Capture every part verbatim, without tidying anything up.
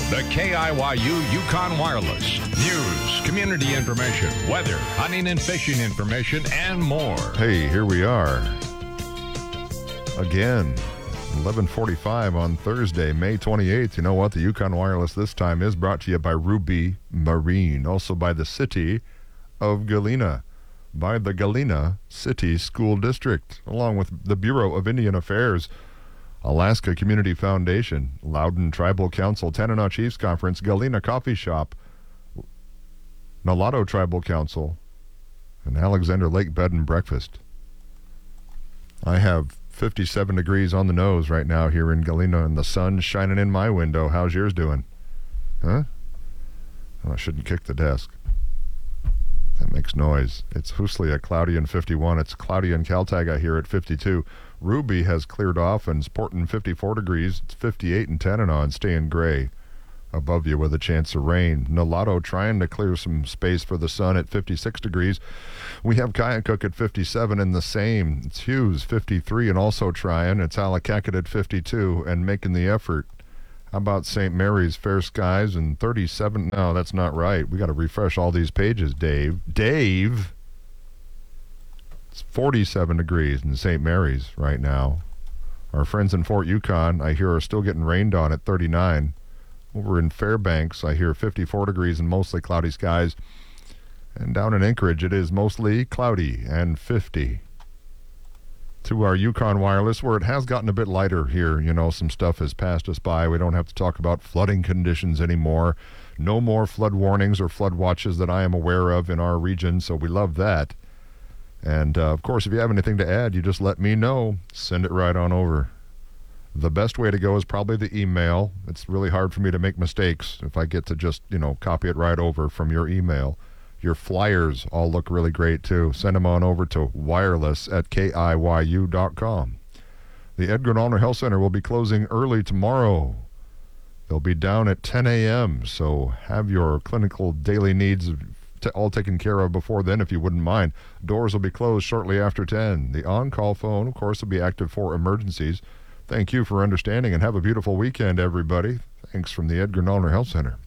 the K I Y U Yukon Wireless. News, community information, weather, hunting and fishing information, and more. Hey, here we are. Again, eleven forty-five on Thursday, May twenty-eighth. You know what? The Yukon Wireless this time is brought to you by Ruby Marine, also by the city of Galena, by the Galena City School District, along with the Bureau of Indian Affairs, Alaska Community Foundation, Loudon Tribal Council, Tanana Chiefs Conference, Galena Coffee Shop, Nulato Tribal Council, and Alexander Lake Bed and Breakfast. I have fifty-seven degrees on the nose right now here in Galena, and the sun's shining in my window. How's yours doing? Huh? Oh, I shouldn't kick the desk. That makes noise. It's Hoosley at cloudy and fifty-one. It's cloudy in Caltaga here at fifty-two. Ruby has cleared off and it's porting fifty-four degrees. It's fifty-eight in Tanana and staying gray above you with a chance of rain. Nulato trying to clear some space for the sun at fifty-six degrees. We have Kayakuk at fifty-seven and the same. It's Hughes fifty-three and also trying. It's Alakakit at fifty-two and making the effort. How about Saint Mary's, fair skies and thirty-seven? No, that's not right. We got to refresh all these pages, Dave. Dave! It's forty-seven degrees in Saint Mary's right now. Our friends in Fort Yukon, I hear, are still getting rained on at thirty-nine. Over in Fairbanks, I hear fifty-four degrees and mostly cloudy skies. And down in Anchorage, it is mostly cloudy and fifty. To our Yukon Wireless, where it has gotten a bit lighter here. You know, some stuff has passed us by. We don't have to talk about flooding conditions anymore. No more flood warnings or flood watches that I am aware of in our region, so we love that. And, uh, of course, if you have anything to add, you just let me know. Send it right on over. The best way to go is probably the email. It's really hard for me to make mistakes if I get to just, you know, copy it right over from your email. Your flyers all look really great, too. Send them on over to wireless at K I Y U dot com. The Edgar Nolner Health Center will be closing early tomorrow. They'll be down at ten a.m., so have your clinical daily needs t- all taken care of before then, if you wouldn't mind. Doors will be closed shortly after ten. The on-call phone, of course, will be active for emergencies. Thank you for understanding, and have a beautiful weekend, everybody. Thanks from the Edgar Nolner Health Center.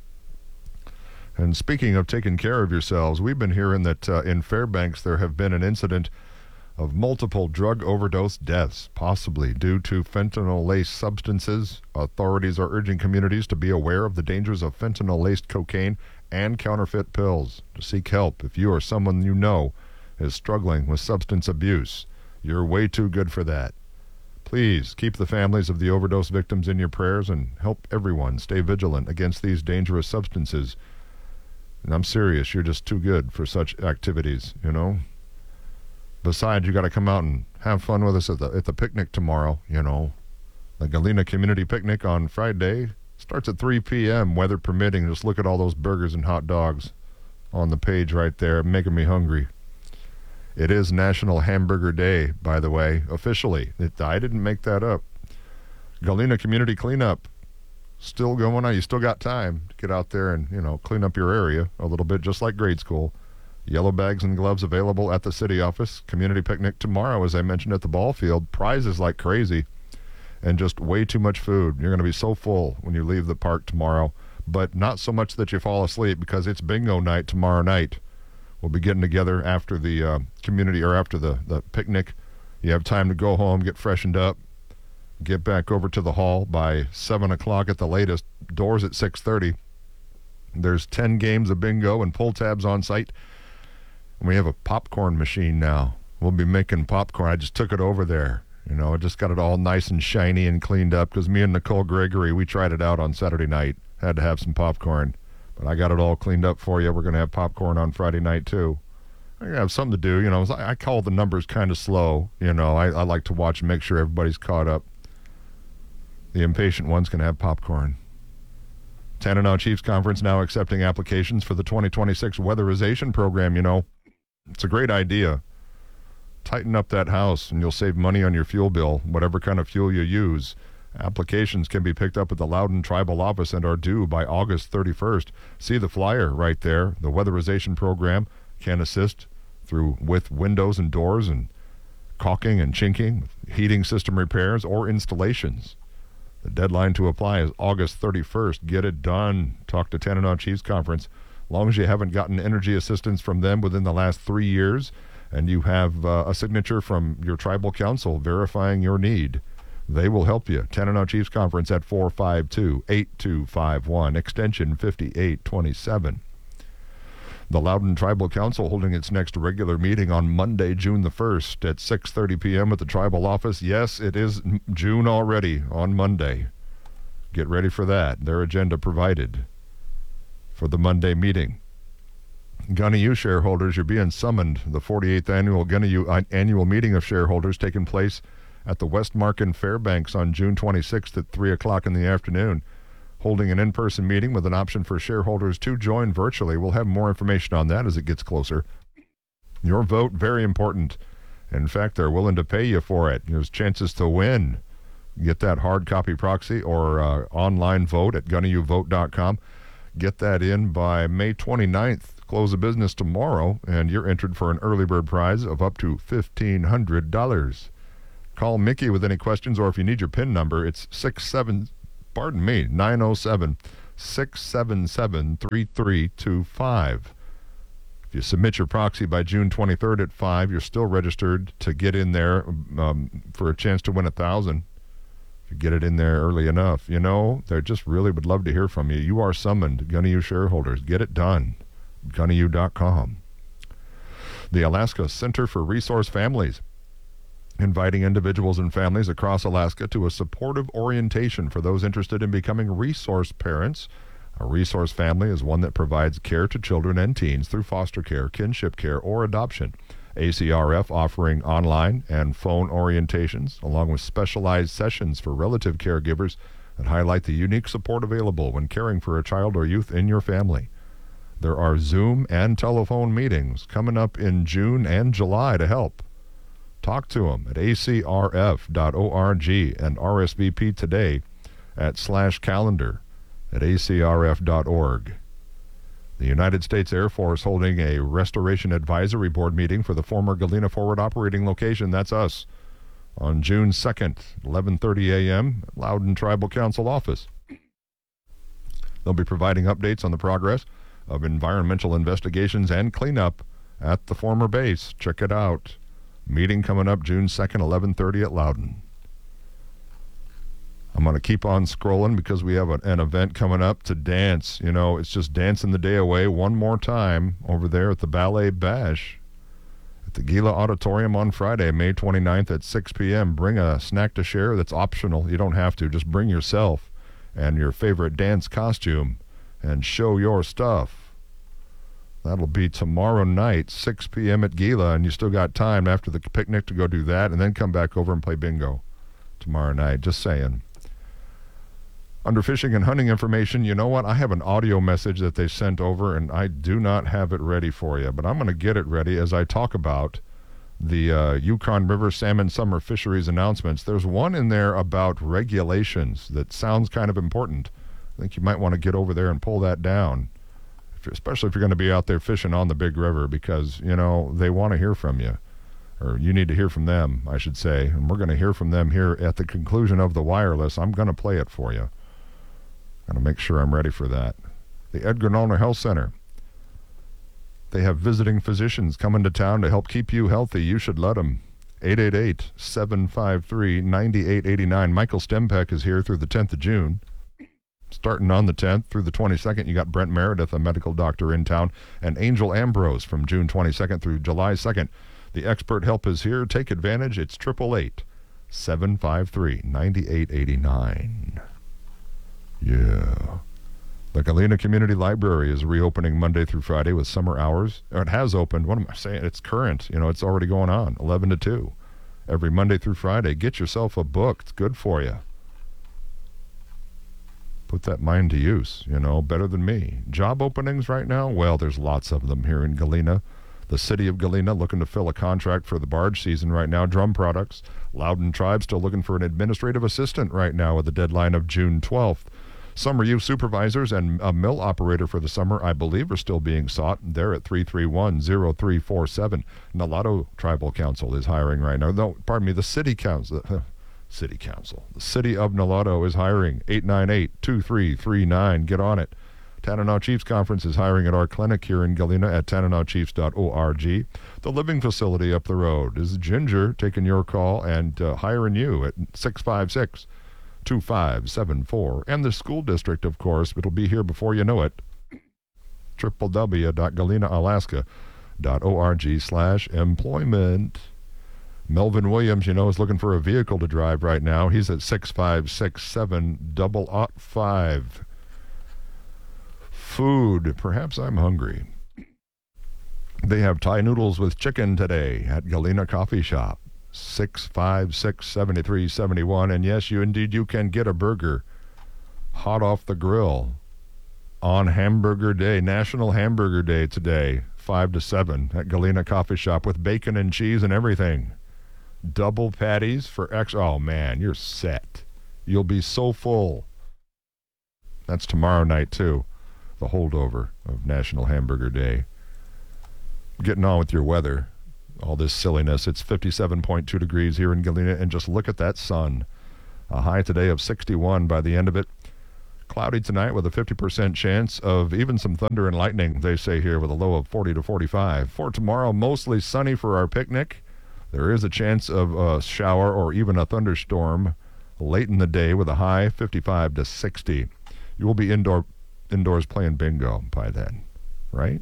And speaking of taking care of yourselves, we've been hearing that uh, in Fairbanks there have been an incident of multiple drug overdose deaths, possibly due to fentanyl-laced substances. Authorities are urging communities to be aware of the dangers of fentanyl-laced cocaine and counterfeit pills. To seek help if you or someone you know is struggling with substance abuse. You're way too good for that. Please keep the families of the overdose victims in your prayers and help everyone stay vigilant against these dangerous substances. And I'm serious, you're just too good for such activities, you know? Besides, you got to come out and have fun with us at the at the picnic tomorrow, you know. The Galena Community Picnic on Friday starts at three p.m., weather permitting. Just look at all those burgers and hot dogs on the page right there, making me hungry. It is National Hamburger Day, by the way, officially. It, I didn't make that up. Galena Community Cleanup still going on. You still got time to get out there and, you know, clean up your area a little bit, just like grade school. Yellow bags and gloves available at the city office. Community picnic tomorrow, as I mentioned, at the ball field. Prizes like crazy and just way too much food. You're going to be so full when you leave the park tomorrow, but not so much that you fall asleep, because it's bingo night tomorrow night. We'll be getting together after the uh, community or after the, the picnic. You have time to go home, get freshened up, get back over to the hall by seven o'clock at the latest. Doors at six thirty. There's ten games of bingo and pull tabs on site. And we have a popcorn machine now. We'll be making popcorn. I just took it over there. You know, I just got it all nice and shiny and cleaned up, because me and Nicole Gregory, we tried it out on Saturday night. Had to have some popcorn. But I got it all cleaned up for you. We're going to have popcorn on Friday night, too. I have something to do. You know, I call the numbers kind of slow. You know, I, I like to watch and make sure everybody's caught up. The impatient ones can have popcorn. Tanana Chiefs Conference now accepting applications for the twenty twenty-six weatherization program. You know, it's a great idea. Tighten up that house and you'll save money on your fuel bill, whatever kind of fuel you use. Applications can be picked up at the Loudon Tribal Office and are due by August thirty-first. See the flyer right there. The weatherization program can assist through with windows and doors and caulking and chinking, heating system repairs or installations. The deadline to apply is August thirty-first. Get it done. Talk to Tanana Chiefs Conference. As long as you haven't gotten energy assistance from them within the last three years and you have uh, a signature from your tribal council verifying your need, they will help you. Tanana Chiefs Conference at four five two, eight two five one, extension fifty-eight twenty-seven. The Loudon Tribal Council holding its next regular meeting on Monday, June the first at six thirty p.m. at the tribal office. Yes, it is June already on Monday. Get ready for that. Their agenda provided for the Monday meeting. Gunny U shareholders, you're being summoned. The forty-eighth annual Gunny U uh, annual meeting of shareholders taking place at the Westmark in Fairbanks on June twenty-sixth at three o'clock in the afternoon. Holding an in-person meeting with an option for shareholders to join virtually. We'll have more information on that as it gets closer. Your vote, very important. In fact, they're willing to pay you for it. There's chances to win. Get that hard copy proxy or uh, online vote at gunny u vote dot com. Get that in by May twenty-ninth. Close of business tomorrow, and you're entered for an early bird prize of up to fifteen hundred dollars. Call Mickey with any questions, or if you need your PIN number, it's six seven, pardon me, nine oh seven, six seven seven, three three two five. If you submit your proxy by June twenty-third at five, you're still registered to get in there um, for a chance to win a thousand. If you get it in there early enough, you know, they just really would love to hear from you. You are summoned, Gunny U shareholders. Get it done. gunny u dot com. The Alaska Center for Resource Families, inviting individuals and families across Alaska to a supportive orientation for those interested in becoming resource parents. A resource family is one that provides care to children and teens through foster care, kinship care, or adoption. A C R F offering online and phone orientations, along with specialized sessions for relative caregivers that highlight the unique support available when caring for a child or youth in your family. There are Zoom and telephone meetings coming up in June and July to help. Talk to them at a c r f dot org and R S V P today at slash calendar at a c r f dot org. The United States Air Force holding a Restoration Advisory Board meeting for the former Galena Forward Operating Location, that's us, on June second, eleven thirty a.m. at Loudon Tribal Council office. They'll be providing updates on the progress of environmental investigations and cleanup at the former base. Check it out. Meeting coming up June second, eleven thirty at Loudon. I'm going to keep on scrolling because we have a, an event coming up to dance. You know, it's just dancing the day away one more time over there at the Ballet Bash at the Gila Auditorium on Friday, May twenty-ninth at six p.m. Bring a snack to share that's optional. You don't have to. Just bring yourself and your favorite dance costume and show your stuff. That'll be tomorrow night, six p.m. at Gila, and you still got time after the picnic to go do that and then come back over and play bingo tomorrow night. Just saying. Under fishing and hunting information, you know what? I have an audio message that they sent over, and I do not have it ready for you, but I'm going to get it ready as I talk about the uh, Yukon River Salmon Summer Fisheries announcements. There's one in there about regulations that sounds kind of important. I think you might want to get over there and pull that down, if especially if you're going to be out there fishing on the big river, because, you know, they want to hear from you. Or you need to hear from them, I should say. And we're going to hear from them here at the conclusion of the wireless. I'm going to play it for you. Got to make sure I'm ready for that. The Edgar Nollner Health Center. They have visiting physicians coming to town to help keep you healthy. You should let them. eight eight eight, seven five three, nine eight eight nine. Michael Stempeck is here through the tenth of June. Starting on the tenth through the twenty-second, you got Brent Meredith, a medical doctor in town, and Angel Ambrose from June twenty-second through July second. The expert help is here. Take advantage. It's eight eight eight, seven five three, nine eight eight nine. Yeah. The Galena Community Library is reopening Monday through Friday with summer hours. Or it has opened. What am I saying? It's current. You know, it's already going on, eleven to two. Every Monday through Friday. Get yourself a book. It's good for you. Put that mind to use, you know, better than me. Job openings right now? Well, there's lots of them here in Galena. The city of Galena looking to fill a contract for the barge season right now. Drum Products. Loudon Tribe still looking for an administrative assistant right now with a deadline of June twelfth. Summer youth supervisors and a mill operator for the summer, I believe, are still being sought. They're at three three one, zero three four seven. Nulato Tribal Council is hiring right now. No, pardon me, the city council. City Council. The City of Nulato is hiring. eight nine eight, two three three nine. Get on it. Tanana Chiefs Conference is hiring at our clinic here in Galena at tanana chiefs dot org. The living facility up the road is Ginger taking your call and uh, hiring you at six five six, two five seven four. And the school district, of course, it'll be here before you know it. w w w dot galena alaska dot org slash employment. Melvin Williams, you know, is looking for a vehicle to drive right now. He's at six five six seven double ought five. Food. Perhaps I'm hungry. They have Thai noodles with chicken today at Galena Coffee Shop. six five six, seven three seven one. And yes, you indeed you can get a burger hot off the grill on Hamburger Day, National Hamburger Day today, five to seven at Galena Coffee Shop with bacon and cheese and everything. Double patties for X. Oh, man, you're set. You'll be so full. That's tomorrow night, too, the holdover of National Hamburger Day. Getting on with your weather, all this silliness. It's fifty-seven point two degrees here in Galena, and just look at that sun. A high today of sixty-one by the end of it. Cloudy tonight with a fifty percent chance of even some thunder and lightning, they say here, with a low of forty to forty-five. For tomorrow, mostly sunny for our picnic. There is a chance of a shower or even a thunderstorm late in the day with a high fifty-five to sixty. You will be indoor indoors playing bingo by then, right?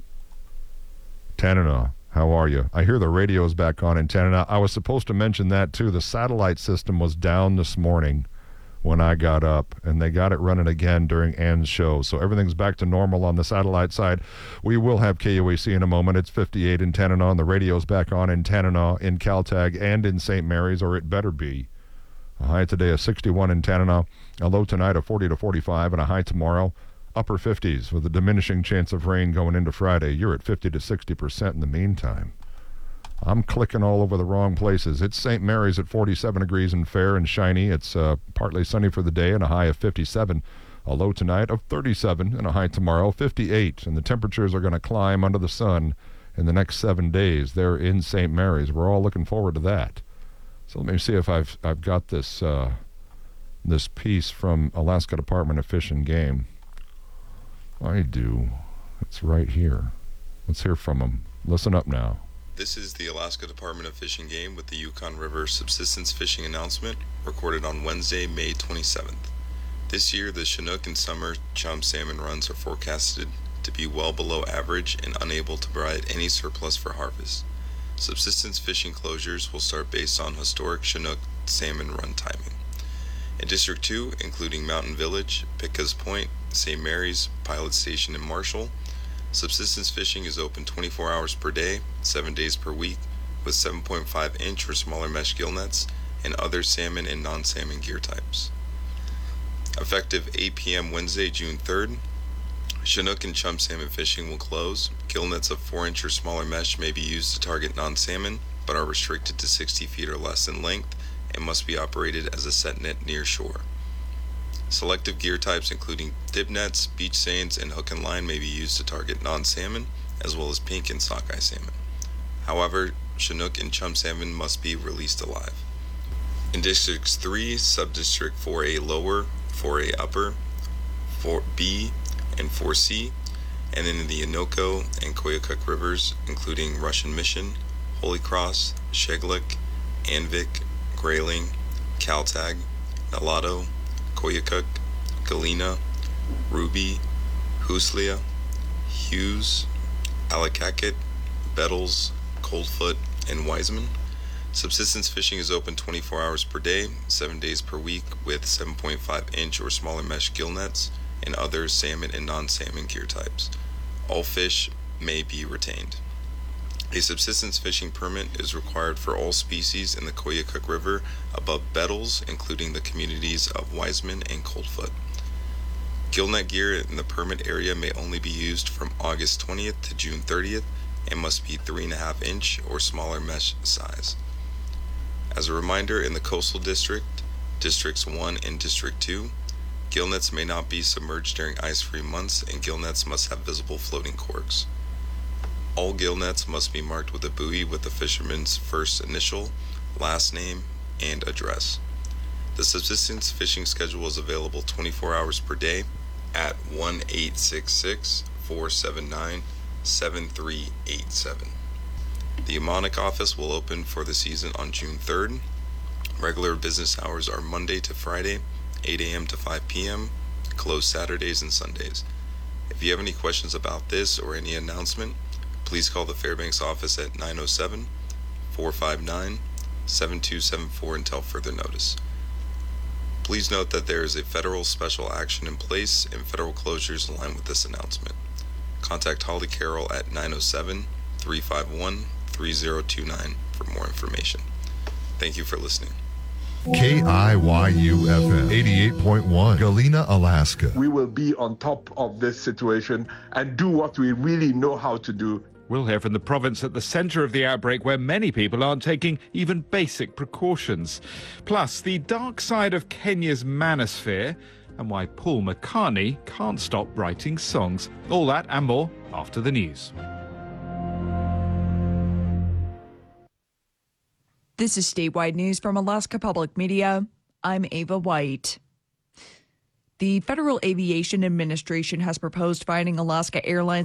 Tanana, how are you? I hear the radio's back on in Tanana. I was supposed to mention that, too. The satellite system was down this morning when I got up, and they got it running again during Ann's show. So everything's back to normal on the satellite side. We will have K U A C in a moment. It's fifty-eight in Tanana. The radio's back on in Tanana, in Caltag, and in Saint Mary's, or it better be. A high today of sixty-one in Tanana, a low tonight of forty to forty-five, and a high tomorrow, upper fifties, with a diminishing chance of rain going into Friday. You're at fifty to sixty percent in the meantime. I'm clicking all over the wrong places. It's Saint Mary's at forty-seven degrees and fair and shiny. It's uh, partly sunny for the day and a high of fifty-seven. A low tonight of thirty-seven and a high tomorrow fifty-eight. And the temperatures are going to climb under the sun in the next seven days. They're in Saint Mary's. We're all looking forward to that. So let me see if I've I've got this uh, this piece from Alaska Department of Fish and Game. I do. It's right here. Let's hear from them. Listen up now. This is the Alaska Department of Fish and Game with the Yukon River subsistence fishing announcement recorded on Wednesday, May twenty-seventh. This year, the Chinook and summer chum salmon runs are forecasted to be well below average and unable to provide any surplus for harvest. Subsistence fishing closures will start based on historic Chinook salmon run timing. In District two, including Mountain Village, Pickett's Point, Saint Mary's, Pilot Station, and Marshall, subsistence fishing is open twenty-four hours per day, seven days per week, with seven point five inch or smaller mesh gill nets and other salmon and non-salmon gear types. Effective eight p.m. Wednesday, June third, Chinook and chum salmon fishing will close. Gill nets of four inch or smaller mesh may be used to target non-salmon, but are restricted to sixty feet or less in length and must be operated as a set net near shore. Selective gear types including dip nets, beach seines, and hook and line may be used to target non-salmon, as well as pink and sockeye salmon. However, Chinook and chum salmon must be released alive. In Districts three, Subdistrict four A lower, four A upper, four B, and four C, and in the Innoko and Koyukuk rivers, including Russian Mission, Holy Cross, Sheglik, Anvik, Grayling, Caltag, Nulato, Koyukuk, Galena, Ruby, Huslia, Hughes, Allakaket, Bettles, Coldfoot, and Wiseman. Subsistence fishing is open twenty-four hours per day, seven days per week, with seven point five inch or smaller mesh gill nets and other salmon and non-salmon gear types. All fish may be retained. A subsistence fishing permit is required for all species in the Koyukuk River above Bettles, including the communities of Wiseman and Coldfoot. Gillnet gear in the permit area may only be used from August twentieth to June thirtieth and must be three point five inch or smaller mesh size. As a reminder, in the Coastal District, Districts one and District two, gillnets may not be submerged during ice-free months, and gillnets must have visible floating corks. All gill nets must be marked with a buoy with the fisherman's first initial, last name, and address. The subsistence fishing schedule is available twenty-four hours per day at one eight six six, four seven nine, seven three eight seven. The Amonic office will open for the season on June third. Regular business hours are Monday to Friday, eight a.m. to five p.m., closed Saturdays and Sundays. If you have any questions about this or any announcement, please call the Fairbanks office at nine oh seven, four five nine, seven two seven four until further notice. Please note that there is a federal special action in place and federal closures align with this announcement. Contact Holly Carroll at nine oh seven, three five one, three oh two nine for more information. Thank you for listening. K I Y U F M eighty-eight point one, Galena, Alaska. We will be on top of this situation and do what we really know how to do. We'll hear from the province at the centre of the outbreak where many people aren't taking even basic precautions. Plus, the dark side of Kenya's manosphere and why Paul McCartney can't stop writing songs. All that and more after the news. This is statewide news from Alaska Public Media. I'm Ava White. The Federal Aviation Administration has proposed fining Alaska Airlines